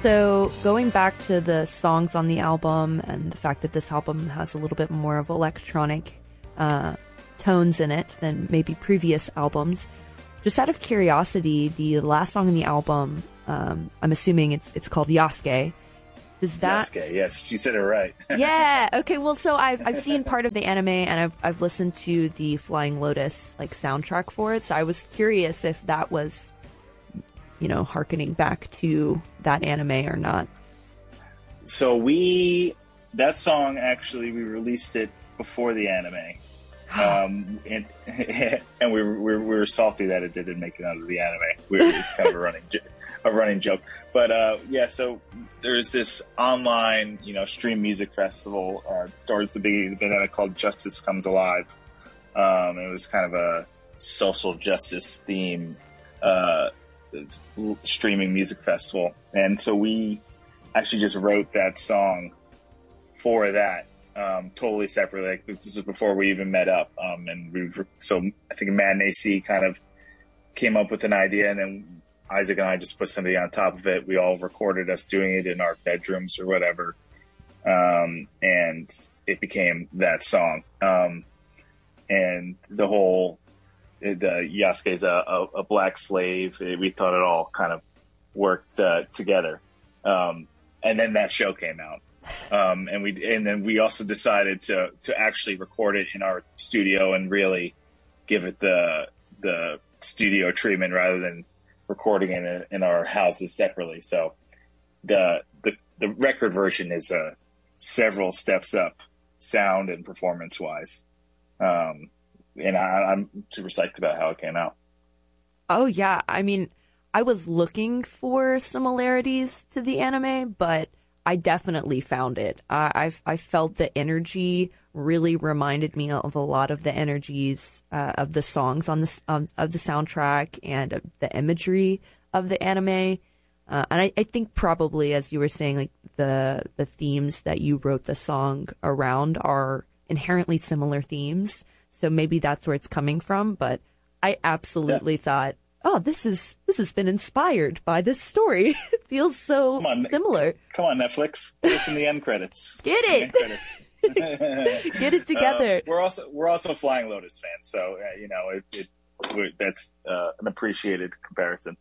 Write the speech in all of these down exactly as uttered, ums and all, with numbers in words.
So going back to the songs on the album and the fact that this album has a little bit more of electronic uh, tones in it than maybe previous albums, just out of curiosity, the last song in the album, um, I'm assuming it's it's called Yasuke. Does that? Yasuke, yes, you said it right. Yeah. Okay. Well, so I've I've seen part of the anime and I've I've listened to the Flying Lotus like soundtrack for it. So I was curious if that was, you know, hearkening back to that anime or not. So we, that song actually, we released it before the anime. um, and and we were, we were, we were salty that it didn't make it out of the anime. We were, it's kind of a running, a running joke. But uh, yeah, so there's this online, you know, stream music festival uh, towards the beginning of it called Justice Comes Alive. Um, it was kind of a social justice theme uh, streaming music festival, and so we actually just wrote that song for that, um, totally separately. Like, this was before we even met up, um, and we so I think Matt and A C kind of came up with an idea, and then Isaac and I just put somebody on top of it. We all recorded us doing it in our bedrooms or whatever, um, and it became that song. Um, and the whole the Yasuke is a, a, a black slave. We thought it all kind of worked uh, together. Um, and then that show came out. Um, and we, and then we also decided to, to actually record it in our studio and really give it the, the studio treatment rather than recording it in, in our houses separately. So the, the, the record version is uh, several steps up sound and performance wise. Um, And I, I'm super psyched about how it came out. Oh, yeah. I mean, I was looking for similarities to the anime, but I definitely found it. I, I've, I felt the energy really reminded me of a lot of the energies uh, of the songs on the, um, of the soundtrack and of the imagery of the anime. Uh, and I, I think probably, as you were saying, like the the themes that you wrote the song around are inherently similar themes. So maybe that's where it's coming from, but I absolutely yeah. thought, oh, this is this has been inspired by this story. It feels so come on, similar. Come on, Netflix, put us in the end credits. Get it, credits. Get it together. Uh, we're also we're also Flying Lotus fans, so uh, you know it, it that's uh, an appreciated comparison.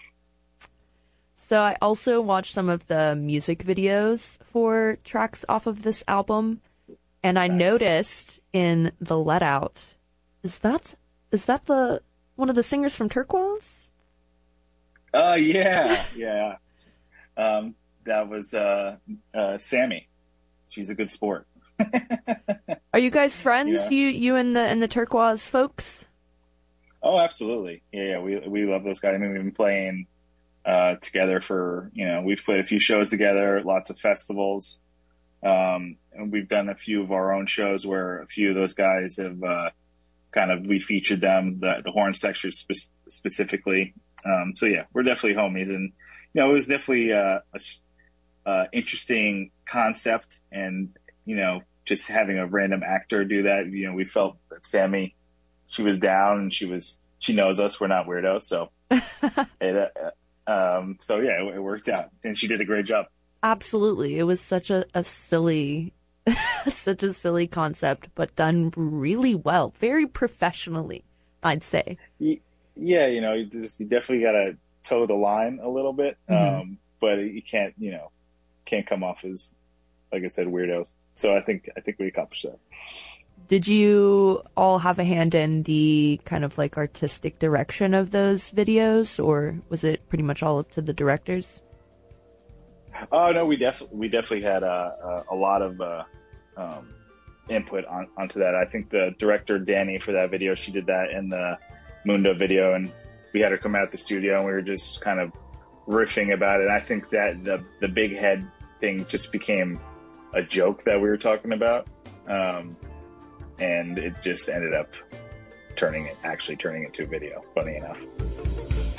So I also watched some of the music videos for tracks off of this album, and I nice. noticed in the let out, is that is that the one of the singers from Turquoise? Oh uh, yeah, yeah. Um, that was uh, uh, Sammy. She's a good sport. Are you guys friends? Yeah. You you and the and the Turquoise folks? Oh, absolutely. Yeah, yeah. We we love those guys. I mean, we've been playing uh, together for you know we've played a few shows together, lots of festivals. Um, and we've done a few of our own shows where a few of those guys have, uh, kind of, we featured them, the, the horn section spe- specifically. Um, so yeah, we're definitely homies, and, you know, it was definitely, uh, a, uh, interesting concept, and, you know, just having a random actor do that, you know, we felt that Sammy, she was down and she was, she knows us, we're not weirdos. So, it, uh, um, so yeah, it, it worked out, and she did a great job. Absolutely. It was such a, a silly, such a silly concept, but done really well, very professionally, I'd say. Yeah, you know, you, just, you definitely got to toe the line a little bit, mm-hmm. um, but you can't, you know, can't come off as, like I said, weirdos. So I think I think we accomplished that. Did you all have a hand in the kind of like artistic direction of those videos, or was it pretty much all up to the directors? Oh no, we definitely we definitely had uh, a lot of uh, um, input on, onto that. I think the director Danny for that video, she did that in the Mundo video, and we had her come out of the studio, and we were just kind of riffing about it. I think that the the big head thing just became a joke that we were talking about, um, and it just ended up turning it actually turning into a video. Funny enough.